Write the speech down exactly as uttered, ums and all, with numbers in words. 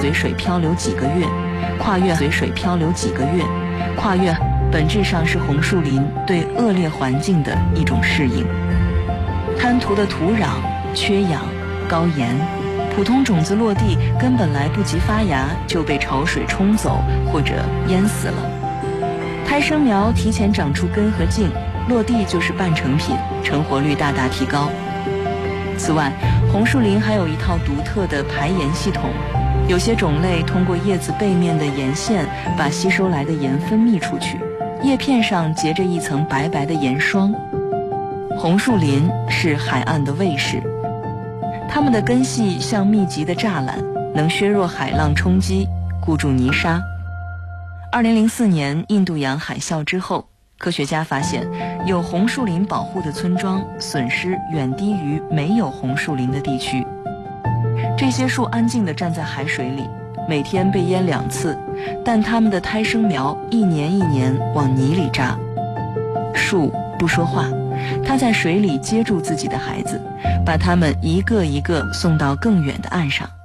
随水漂流几个月，跨越随水漂流几个月，跨越本质上是红树林对恶劣环境的一种适应。滩涂的土壤缺氧、高盐，普通种子落地根本来不及发芽就被潮水冲走或者淹死了。胎生苗提前长出根和茎，落地就是半成品，成活率大大提高。此外，红树林还有一套独特的排盐系统，有些种类通过叶子背面的盐腺把吸收来的盐分泌出去，叶片上结着一层白白的盐霜。红树林是海岸的卫士，它们的根系像密集的栅栏，能削弱海浪冲击，固住泥沙。二零零四年印度洋海啸之后，科学家发现有红树林保护的村庄损失远低于没有红树林的地区。这些树安静地站在海水里，每天被淹两次，但它们的胎生苗一年一年往泥里扎。树不说话，它在水里接住自己的孩子，把它们一个一个送到更远的岸上。